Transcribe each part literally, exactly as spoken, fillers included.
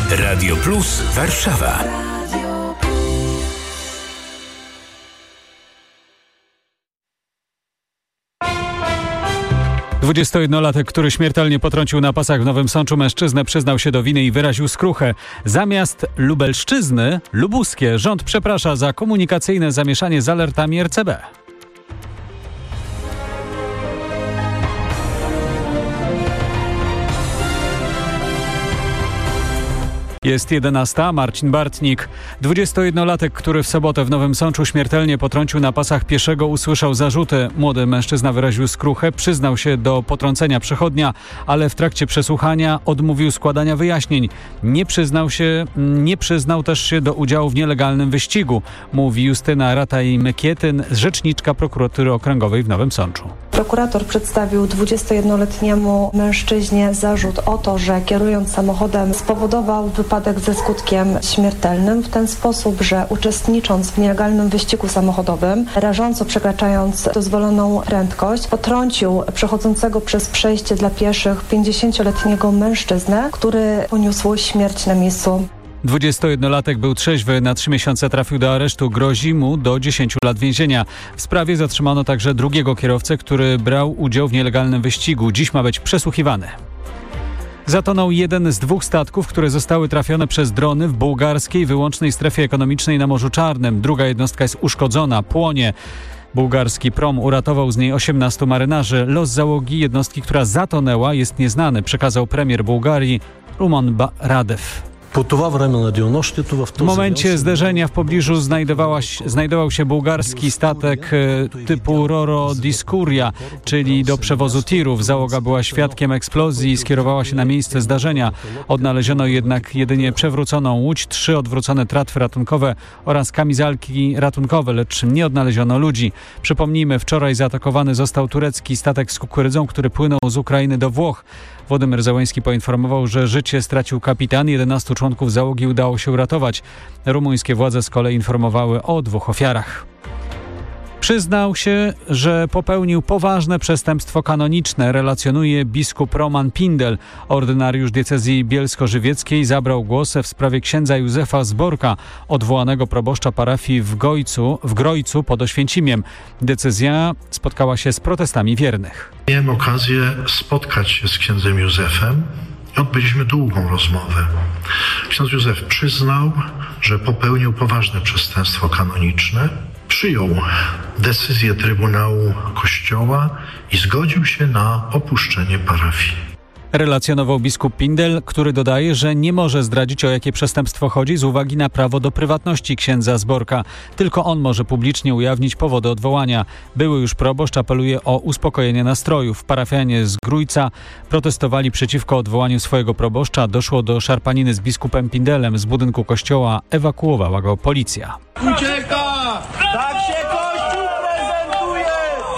Radio Plus Warszawa. dwudziestojednolatek, który śmiertelnie potrącił na pasach w Nowym Sączu mężczyznę, przyznał się do winy i wyraził skruchę. Zamiast Lubelszczyzny, lubuskie. Rząd przeprasza za komunikacyjne zamieszanie z alertami R C B. Jest jedenasta. Marcin Bartnik. dwudziestojednolatek, który w sobotę w Nowym Sączu śmiertelnie potrącił na pasach pieszego, usłyszał zarzuty. Młody mężczyzna wyraził skruchę, przyznał się do potrącenia przechodnia, ale w trakcie przesłuchania odmówił składania wyjaśnień. Nie przyznał się, nie przyznał też się do udziału w nielegalnym wyścigu, mówi Justyna Rataj-Mykietyn, rzeczniczka prokuratury okręgowej w Nowym Sączu. Prokurator przedstawił dwudziestojednoletniemu mężczyźnie zarzut o to, że kierując samochodem spowodował wypadek ze skutkiem śmiertelnym w ten sposób, że uczestnicząc w nielegalnym wyścigu samochodowym, rażąco przekraczając dozwoloną prędkość, potrącił przechodzącego przez przejście dla pieszych pięćdziesięcioletniego mężczyznę, który poniósł śmierć na miejscu. dwudziestojednolatek był trzeźwy, na trzy miesiące trafił do aresztu, grozi mu do dziesięciu lat więzienia. W sprawie zatrzymano także drugiego kierowcę, który brał udział w nielegalnym wyścigu. Dziś ma być przesłuchiwany. Zatonął jeden z dwóch statków, które zostały trafione przez drony w bułgarskiej wyłącznej strefie ekonomicznej na Morzu Czarnym. Druga jednostka jest uszkodzona, płonie. Bułgarski prom uratował z niej osiemnastu marynarzy. Los załogi jednostki, która zatonęła, jest nieznany, przekazał premier Bułgarii Ruman Radew. W momencie zderzenia w pobliżu znajdowała, znajdował się bułgarski statek typu Roro Discuria, czyli do przewozu tirów. Załoga była świadkiem eksplozji i skierowała się na miejsce zdarzenia. Odnaleziono jednak jedynie przewróconą łódź, trzy odwrócone tratwy ratunkowe oraz kamizelki ratunkowe, lecz nie odnaleziono ludzi. Przypomnijmy, wczoraj zaatakowany został turecki statek z kukurydzą, który płynął z Ukrainy do Włoch. Władimir Zełenski poinformował, że życie stracił kapitan, jedenastu członków załogi udało się uratować. Rumuńskie władze z kolei informowały o dwóch ofiarach. Przyznał się, że popełnił poważne przestępstwo kanoniczne, relacjonuje biskup Roman Pindel. Ordynariusz diecezji bielsko-żywieckiej zabrał głos w sprawie księdza Józefa Zborka, odwołanego proboszcza parafii w Gojcu, w Grojcu pod Oświęcimiem. Decyzja spotkała się z protestami wiernych. Miałem okazję spotkać się z księdzem Józefem i odbyliśmy długą rozmowę. Ksiądz Józef przyznał, że popełnił poważne przestępstwo kanoniczne, przyjął decyzję Trybunału Kościoła i zgodził się na opuszczenie parafii. Relacjonował biskup Pindel, który dodaje, że nie może zdradzić, o jakie przestępstwo chodzi z uwagi na prawo do prywatności księdza Zborka. Tylko on może publicznie ujawnić powody odwołania. Były już proboszcz apeluje o uspokojenie nastrojów. Parafianie z Grójca protestowali przeciwko odwołaniu swojego proboszcza. Doszło do szarpaniny z biskupem Pindelem. Z budynku kościoła ewakuowała go policja. Ucieka! Tak się Kościół prezentuje!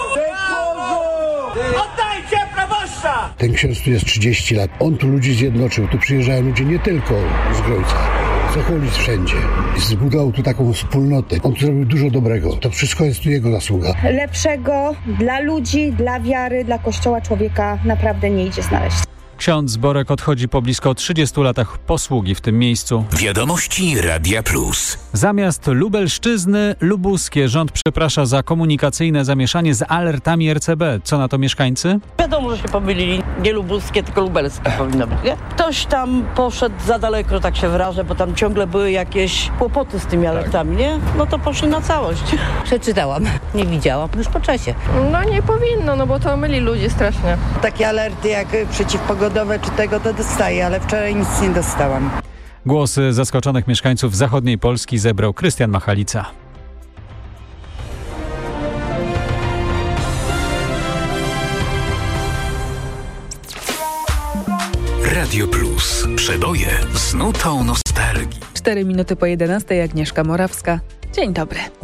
Oddajcie proboszcza! Ten ksiądz tu jest trzydzieści lat. On tu ludzi zjednoczył. Tu przyjeżdżają ludzie nie tylko z Grojca, z okolic wszędzie. Zbudował tu taką wspólnotę. On tu zrobił dużo dobrego. To wszystko jest tu jego zasługa. Lepszego dla ludzi, dla wiary, dla Kościoła człowieka naprawdę nie idzie znaleźć. Ksiądz Zborek odchodzi po blisko trzydziestu latach posługi w tym miejscu. Wiadomości Radia Plus. Zamiast Lubelszczyzny, lubuskie. Rząd przeprasza za komunikacyjne zamieszanie z alertami R C B. Co na to mieszkańcy? Wiadomo, że się pomylili. Nie lubuskie, tylko lubelskie powinno być, nie? Ktoś tam poszedł za daleko, tak się wyrażę, bo tam ciągle były jakieś kłopoty z tymi alertami, nie? No to poszli na całość. Przeczytałam, nie widziałam, już po czasie. No nie powinno, no bo to myli ludzi strasznie. Takie alerty jak przeciwpogodowe czy tego to dostaję, ale wczoraj nic nie dostałam. Głosy zaskoczonych mieszkańców zachodniej Polski zebrał Krystian Machalica. Radio Plus. Przeboje z nutą nostalgii. Cztery minuty po jedenastej. Agnieszka Morawska. Dzień dobry.